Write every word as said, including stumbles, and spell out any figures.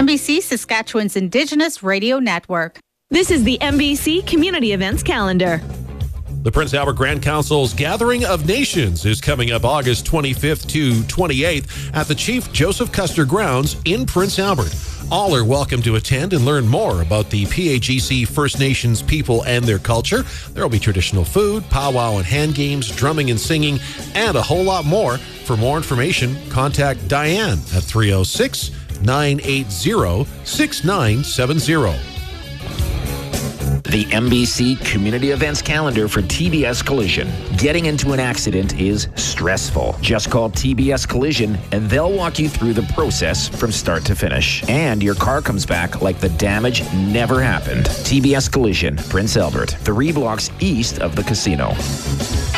N B C, Saskatchewan's Indigenous Radio Network. This is the N B C Community Events Calendar. The Prince Albert Grand Council's Gathering of Nations is coming up August twenty-fifth to twenty-eighth at the Chief Joseph Custer Grounds in Prince Albert. All are welcome to attend and learn more about the P A G C First Nations people and their culture. There will be traditional food, powwow and hand games, drumming and singing, and a whole lot more. For more information, contact Diane at three oh six, nine eight zero, six nine seven zero. The N B C Community Events Calendar for T B S Collision. Getting into an accident is stressful. Just call T B S Collision and they'll walk you through the process from start to finish. And your car comes back like the damage never happened. T B S Collision, Prince Albert, three blocks east of the casino.